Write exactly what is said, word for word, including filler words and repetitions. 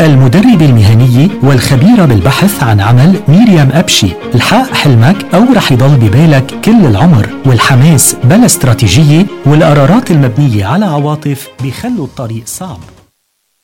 المدرب المهني والخبيرة بالبحث عن عمل ميريام أبشي. الحق حلمك أو رح يضل ببالك كل العمر، والحماس بلا استراتيجية والقرارات المبنية على عواطف بيخلوا الطريق صعب.